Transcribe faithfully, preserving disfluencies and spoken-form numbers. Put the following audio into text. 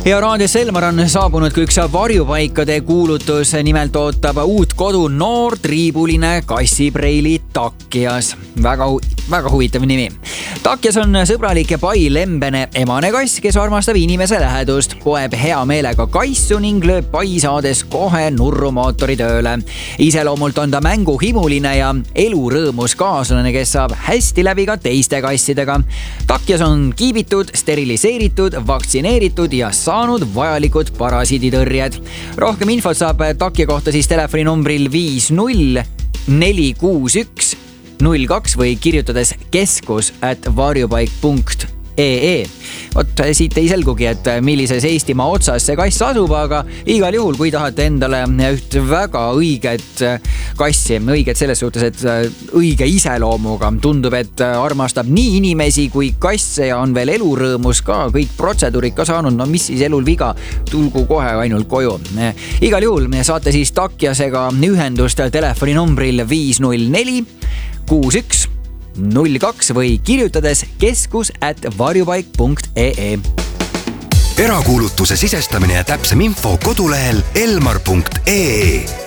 ja raadios Elmar on saabunud ka üks varjupaikade kuulutus. Nimelt ootab uut kodu noor triibuline kassipreili Takjas. Väga, väga huvitav nimi. Takjas on sõbralik ja pai lembene emane kass, kes armastab inimese lähedust, poeb hea meelega kassu ning lööb pai saades kohe nurrumootori tööle. Iseloomult on ta mänguhimuline ja elurõõmus kaaslane, kes saab hästi läbi ka teiste kassidega. Takjas on kiibitud, steriliseeritud, vaktsineeritud ja saanud vajalikud parasiiditõrjed. Rohkem infot saab Takja kohta siis telefoninumbril viis null neli kuus üks null kaks või kirjutades keskus at varjupaik punkt ee. Vot siit ei selgugi, et millises Eestimaa otsas see kass asub, aga igal juhul, kui tahate endale üht väga õiget kassi, õiget selles suhtes, et õige iseloomuga, tundub, et armastab nii inimesi kui kasse ja on veel elurõõmus ka, kõik protseduurid ka saanud, no mis siis elul viga, tulgu kohe ainult koju. Igal juhul saate siis Takjasega ühendust telefoninumbril viis null neli kuus üks null kaks või kirjutades keskus at varjupaik punkt ee. Erakuulutuse sisestamine ja täpsem info kodulehel elmar punkt ee.